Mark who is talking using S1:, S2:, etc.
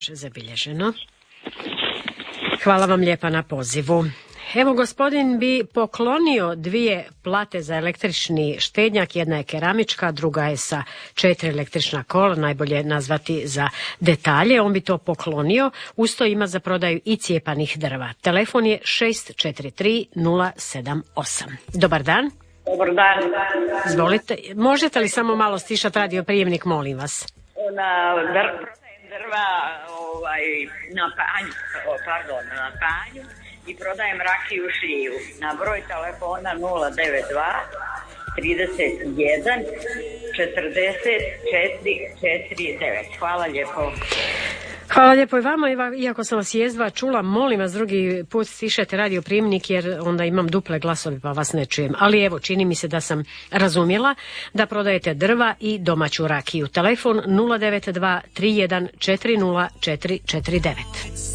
S1: Zabilježeno. Hvala vam lijepa na pozivu. Evo, gospodin bi poklonio 2 plate za električni štednjak, jedna je keramička, druga je sa 4 električna kola, najbolje nazvati za detalje. On bi to poklonio, usto ima za prodaju i cijepanih drva. Telefon je 643-078. Dobar dan.
S2: Dobar dan.
S1: Izvolite, možete li samo malo stišati radio prijemnik, molim vas?
S2: Na drva na panju i prodajem rakiju šljivu. Na broj telefona 092 31 40 49. Hvala lijepo.
S1: Hvala lijepo i vama. Iako sam vas jedva čula, molim vas drugi put stišajte radio prijemnik jer onda imam duple glasove pa vas ne čujem. Ali evo, čini mi se da sam razumjela da prodajete drva i domaću rakiju. Telefon 092 31 40 449.